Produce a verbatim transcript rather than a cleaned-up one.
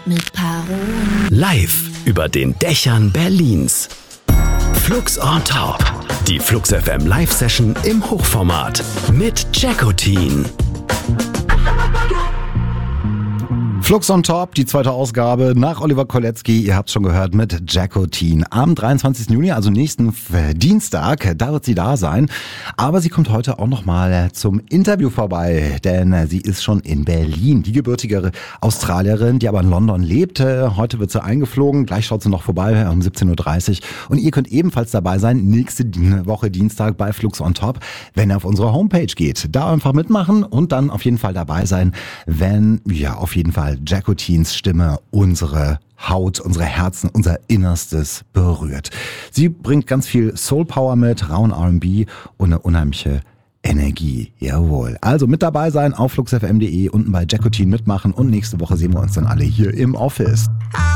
Mit Parolen. Live über den Dächern Berlins. Flux on Top. Die Flux F M Live-Session im Hochformat. Mit Jackotin. Flux on Top, die zweite Ausgabe nach Oliver Kolecki. Ihr habt es schon gehört mit Jackotin. Am dreiundzwanzigsten Juni, also nächsten Dienstag, da wird sie da sein. Aber sie kommt heute auch nochmal zum Interview vorbei, denn sie ist schon in Berlin. Die gebürtige Australierin, die aber in London lebt. Heute wird sie eingeflogen, gleich schaut sie noch vorbei um siebzehn Uhr dreißig. Und ihr könnt ebenfalls dabei sein, nächste Woche Dienstag bei Flux on Top, wenn ihr auf unsere Homepage geht. Da einfach mitmachen und dann auf jeden Fall dabei sein, wenn, ja, auf jeden Fall Jackotins Stimme unsere Haut, unsere Herzen, unser Innerstes berührt. Sie bringt ganz viel Soul Power mit, rauen R und B und eine unheimliche Energie. Jawohl. Also mit dabei sein auf flux f m punkt de, unten bei Jackotin mitmachen und nächste Woche sehen wir uns dann alle hier im Office.